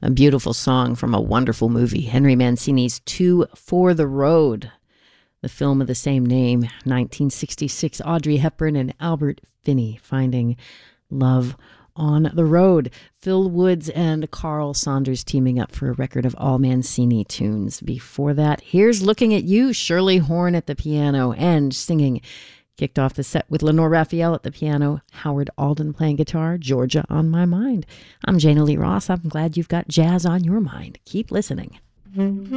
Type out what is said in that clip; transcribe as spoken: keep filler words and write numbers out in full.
A beautiful song from a wonderful movie, Henry Mancini's Two for the Road, the film of the same name, nineteen sixty-six, Audrey Hepburn and Albert Finney finding love on the road. Phil Woods and Carl Saunders teaming up for a record of all Mancini tunes. Before that, here's Looking at You, Shirley Horn at the piano and singing. Kicked off the set with Lenore Raphael at the piano, Howard Alden playing guitar, Georgia on My Mind. I'm Jana Lee Ross. I'm glad you've got jazz on your mind. Keep listening.